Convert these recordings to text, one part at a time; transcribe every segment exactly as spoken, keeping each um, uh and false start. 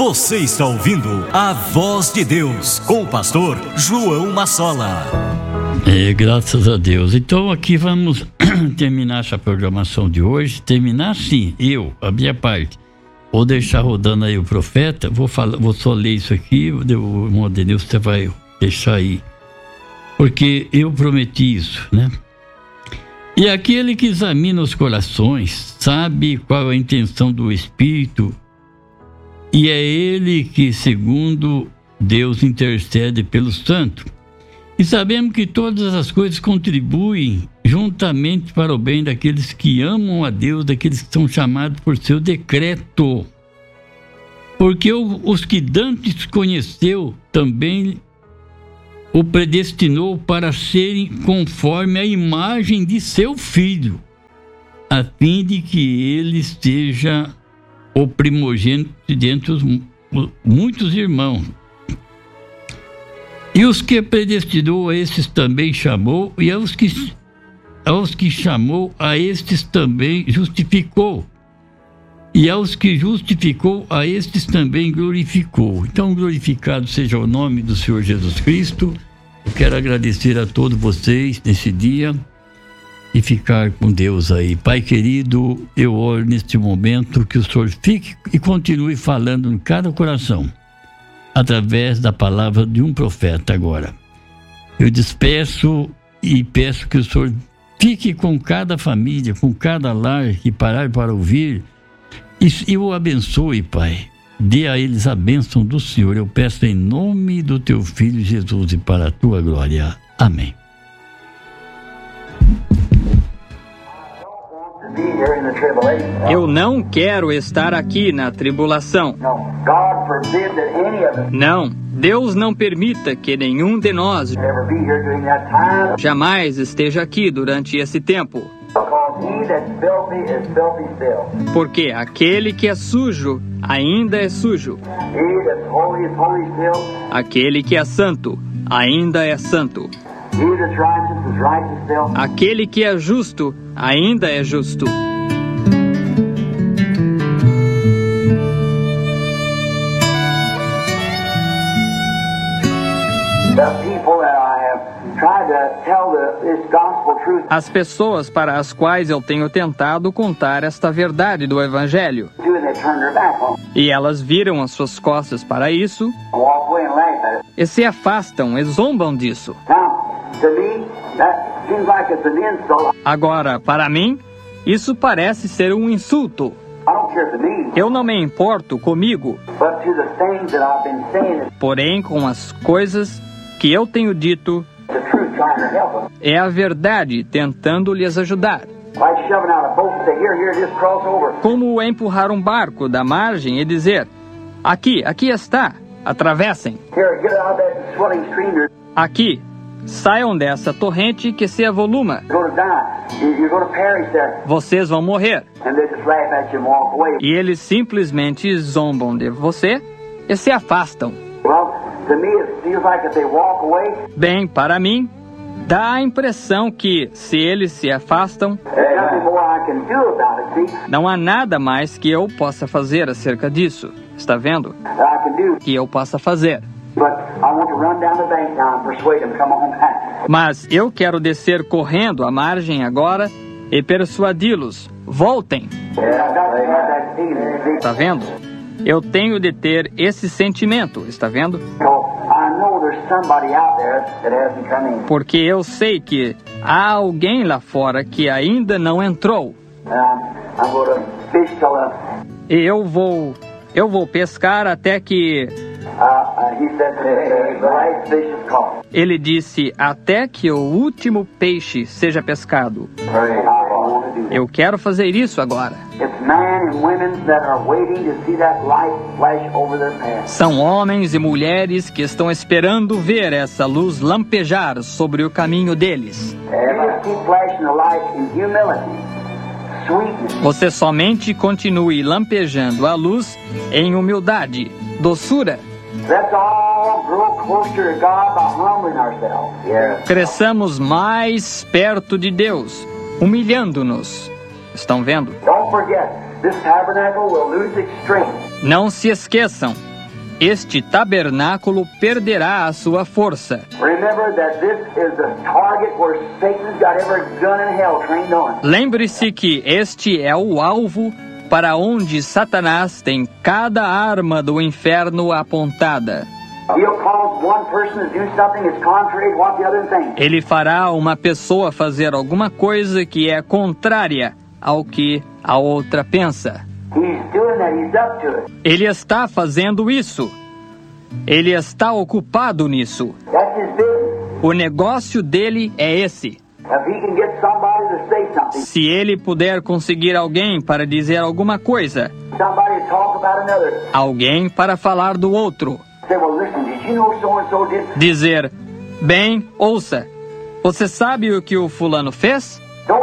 Você está ouvindo a Voz de Deus com o pastor João Massola. É, graças a Deus. Então aqui vamos terminar essa programação de hoje. Terminar sim, eu, a minha parte. Vou deixar rodando aí o profeta. Vou, falar, vou só ler isso aqui. O irmão Denilson, você vai deixar aí. Porque eu prometi isso, né? E aquele que examina os corações sabe qual é a intenção do Espírito, e é ele que, segundo Deus, intercede pelo santo. E sabemos que todas as coisas contribuem juntamente para o bem daqueles que amam a Deus, daqueles que são chamados por seu decreto. Porque os que dantes conheceu também o predestinou para serem conforme a imagem de seu filho, a fim de que ele seja o primogênito dentre os muitos irmãos. E os que predestinou, a estes também chamou, e aos que, aos que chamou, a estes também justificou. E aos que justificou, a estes também glorificou. Então, glorificado seja o nome do Senhor Jesus Cristo. Eu quero agradecer a todos vocês nesse dia e ficar com Deus aí. Pai querido, eu oro neste momento que o Senhor fique e continue falando em cada coração, através da palavra de um profeta agora. Eu despeço e peço que o Senhor fique com cada família, com cada lar que parar para ouvir, e o abençoe, Pai. Dê a eles a bênção do Senhor. Eu peço em nome do Teu Filho Jesus e para a Tua glória. Amém. Eu não quero estar aqui na tribulação. Não, Deus não permita que nenhum de nós jamais esteja aqui durante esse tempo. Porque aquele que é sujo ainda é sujo. Aquele que é santo ainda é santo. Aquele que é justo ainda é justo. As pessoas para as quais eu tenho tentado contar esta verdade do Evangelho, e elas viram as suas costas para isso e se afastam e zombam disso. Agora, para mim, isso parece ser um insulto. Eu não me importo comigo, porém com as coisas que eu tenho dito, é a verdade tentando lhes ajudar. Como empurrar um barco da margem e dizer: aqui, aqui está, atravessem. Aqui, saiam dessa torrente que se avoluma. Vocês vão morrer. E eles simplesmente zombam de você e se afastam. Bem, para mim, dá a impressão que, se eles se afastam, não há nada mais que eu possa fazer acerca disso. Está vendo? Que eu possa fazer. Mas eu quero descer correndo à margem agora e persuadi-los. Voltem. Está vendo? Eu tenho de ter esse sentimento, está vendo? Porque eu sei que há alguém lá fora que ainda não entrou. E eu vou, eu vou pescar até que... Ele disse, até que o último peixe seja pescado. Eu quero fazer isso agora. São homens e mulheres que estão esperando ver essa luz lampejar sobre o caminho deles. Você somente continue lampejando a luz em humildade, doçura. Cresçamos mais perto de Deus, humilhando-nos. Estão vendo? Não se esqueçam, este tabernáculo perderá a sua força. Lembre-se que este é o alvo para onde Satanás tem cada arma do inferno apontada. Ele fará uma pessoa fazer alguma coisa que é contrária ao que a outra pensa. Ele está fazendo isso. Ele está ocupado nisso. O negócio dele é esse. Se ele puder conseguir alguém para dizer alguma coisa, alguém para falar do outro, dizer, bem, ouça, você sabe o que o fulano fez?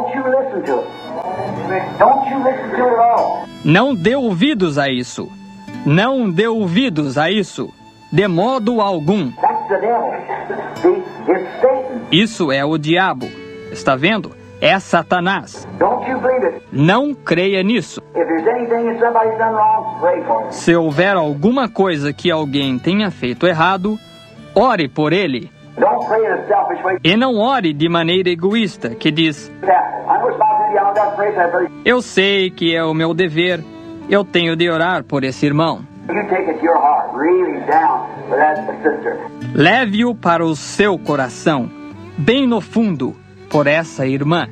Não dê ouvidos a isso. Não dê ouvidos a isso, de modo algum. Isso é o diabo. Está vendo? É Satanás. Não creia nisso. Se houver alguma coisa que alguém tenha feito errado, ore por ele. E não ore de maneira egoísta, que diz, eu sei que é o meu dever, eu tenho de orar por esse irmão. Leve-o para o seu coração, bem no fundo, por essa irmã.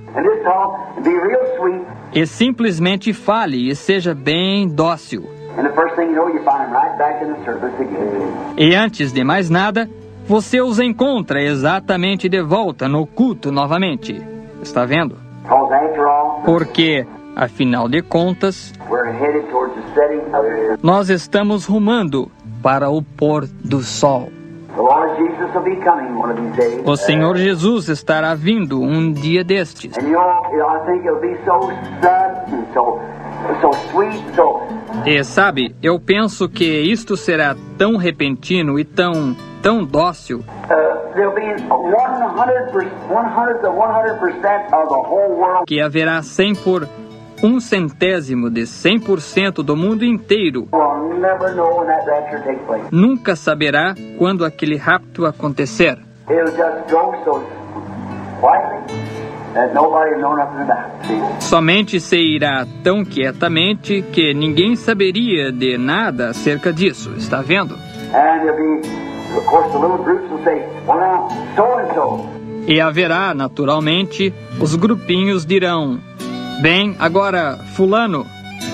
E simplesmente fale e seja bem dócil. E antes de mais nada, você os encontra exatamente de volta no culto novamente. Está vendo? Porque, afinal de contas, nós estamos rumando para o pôr do sol. O Senhor Jesus estará vindo um dia destes. E sabe, eu penso que isto será tão repentino e tão, tão dócil que haverá cem por um centésimo de cem por cento do mundo inteiro nunca saberá quando aquele rapto acontecer. Somente se irá tão quietamente que ninguém saberia de nada acerca disso. Está vendo? E haverá, naturalmente, os grupinhos dirão, bem, agora, fulano.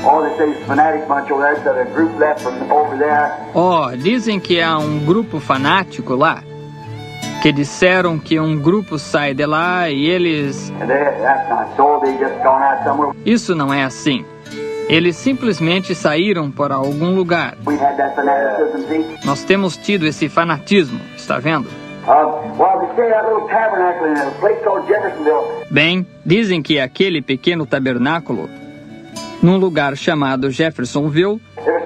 Oh, dizem que há um grupo fanático lá, que disseram que um grupo sai de lá e eles... Isso não é assim. Eles simplesmente saíram para algum lugar. Nós temos tido esse fanatismo, está vendo? Bem, dizem que aquele pequeno tabernáculo, num lugar chamado Jeffersonville,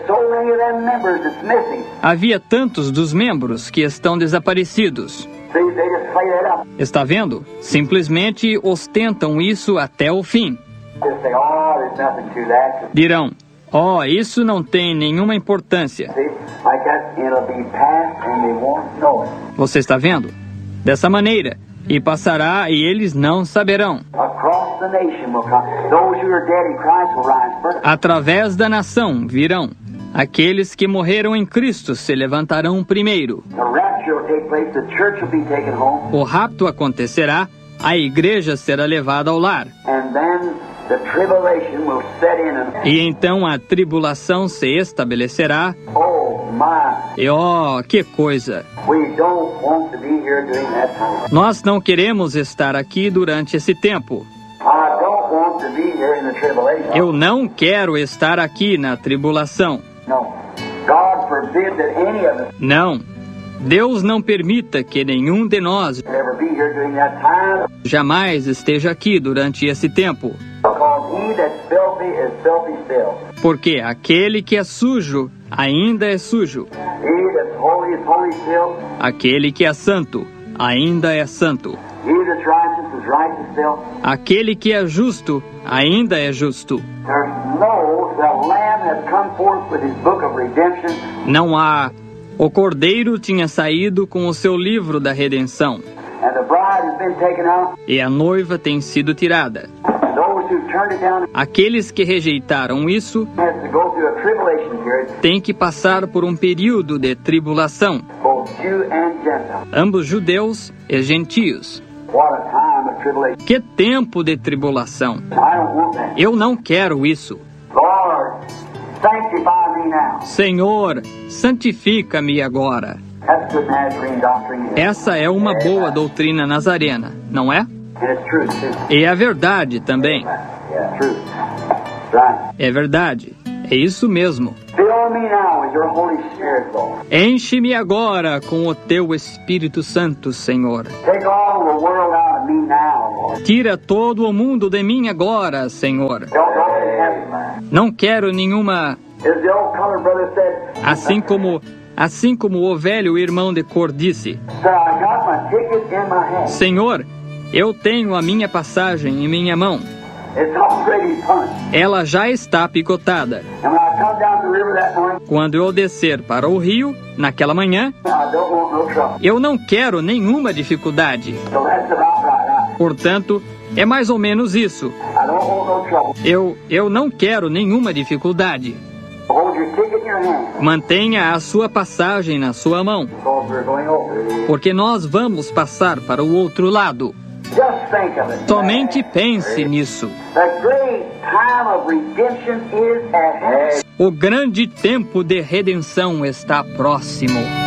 havia tantos dos membros que estão desaparecidos. Está vendo? Simplesmente ostentam isso até o fim. Dirão, oh, isso não tem nenhuma importância. Você está vendo? Dessa maneira, e passará e eles não saberão. Através da nação virão. Aqueles que morreram em Cristo se levantarão primeiro. O rapto acontecerá, a igreja será levada ao lar. E então a tribulação se estabelecerá. E oh, que coisa! Nós não queremos estar aqui durante esse tempo. Eu não quero estar aqui na tribulação. Não. Deus não permita que nenhum de nós jamais esteja aqui durante esse tempo. Porque aquele que é sujo ainda é sujo. Aquele que é santo ainda é santo. Aquele que é justo ainda é justo. Não há O cordeiro tinha saído com o seu livro da redenção. And the bride has been taken out. E a noiva tem sido tirada. Those who turned it down Aqueles que rejeitaram isso has to go through a tribulation period, têm que passar por um período de tribulação, both Jew and Gentile. ambos judeus e gentios. What a time of tribulation. Que tempo de tribulação! I don't want that. Eu não quero isso. Lord, sanctify me now. Senhor, santifica-me agora. That's good Nazarene doctrine. Essa é uma boa doutrina nazarena, não é? And it's truth, too. E é verdade também. Yeah, truth. Right. É verdade. É isso mesmo. Fill me now with your Holy Spirit, Lord. Enche-me agora com o teu Espírito Santo, Senhor. Take all the world out of me now, Lord. Tira todo o mundo de mim agora, Senhor. Don't go to heaven. Não quero nenhuma... As the old colored brother said, Assim como, assim como o velho irmão de cor disse, Sir, I got my ticket in my hand. Senhor, eu tenho a minha passagem em minha mão. It's already punched. Ela já está picotada. And when I come down the river that morning, Quando eu descer para o rio, naquela manhã, I don't want no trouble. eu não quero nenhuma dificuldade. So that's about right. Portanto, é mais ou menos isso. I, I don't want no trouble. Eu, eu não quero nenhuma dificuldade. Hold your ticket in your hand. Mantenha a sua passagem na sua mão, Because we're going over. porque nós vamos passar para o outro lado. Just think of it. Somente pense nisso. The great time of redemption is at hand. O grande tempo de redenção está próximo.